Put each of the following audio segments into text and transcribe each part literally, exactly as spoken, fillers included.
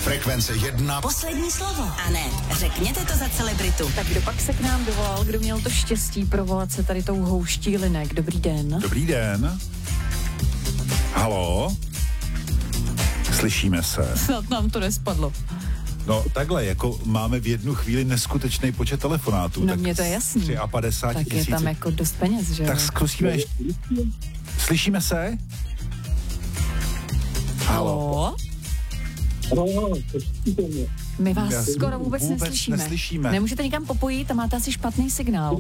Frekvence jedna. Poslední slovo. A ne, řekněte to za celebritu. Tak kdo pak se k nám dovolal, kdo měl to štěstí provolat se tady tou houští linek? Dobrý den. Dobrý den. Haló? Slyšíme se. Snad nám to nespadlo. No takhle, jako máme v jednu chvíli neskutečný počet telefonátů. No tak mně to je jasný. padesát tři tak tisíc. je tam jako dost peněz, že jo? Tak zkusíme ještě. Slyšíme se? Haló? My vás Já skoro vůbec, vůbec neslyšíme. neslyšíme. Nemůžete nikam popojit a máte asi špatný signál.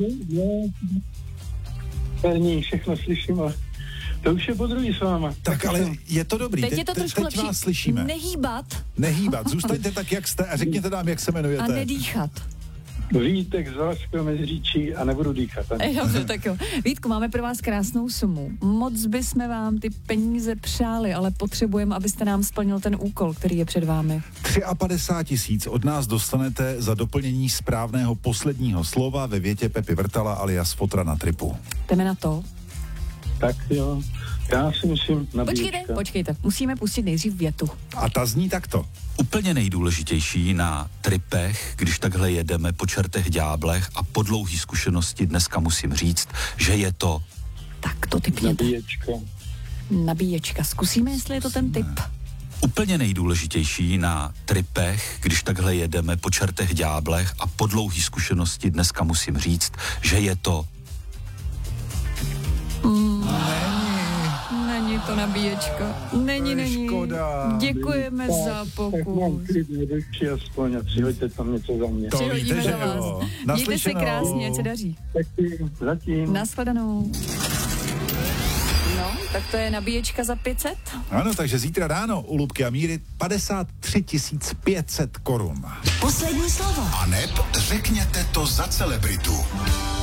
První, všechno slyším, ale to už je po druhý s váma. Tak ale je to dobrý, Teď te, je to te, trošku teď lepší. vás slyšíme. Nehýbat Nehýbat, zůstaňte tak, jak jste a řekněte nám, jak se jmenujete. a nedýchat. Vítek z Valašského Meziříčí a nebudu dýchat. E, dobře, tak jo. Vítku, máme pro vás krásnou sumu. Moc bychom vám ty peníze přáli, ale potřebujeme, abyste nám splnil ten úkol, který je před vámi. padesát tři tisíc od nás dostanete za doplnění správného posledního slova ve větě Pepi Vrtala alias Fotra na tripu. Jdeme na to. Tak jo, já si myslím nabíječka. Počkejte, počkejte. Musíme pustit nejdřív větu. A ta zní takto. Úplně nejdůležitější na tripech, když takhle jedeme po čertech ďáblech a po dlouhý zkušenosti dneska musím říct, že je to Tak to typněte. Nabíječka. Nabíječka. Zkusíme, jestli je to ten typ. úplně nejdůležitější na tripech, když takhle jedeme po čertech ďáblech a po dlouhý zkušenosti dneska musím říct, že je to Mm. Není to nabíječka. Není, není. Škoda. Děkujeme Tak, za Tak mám pokus. klidně duši aspoň a přihoďte tam něco za mě. To víte, Přihodíme že za vás. jo. Mějte se Naslyšenou. krásně, ať se daří. Taky zatím. Nashledanou. No, tak to je nabíječka za pět set. Ano, takže zítra ráno u Lubky a Míry padesát tři tisíc pět set korun. Poslední slovo. A neb řekněte to za celebritu.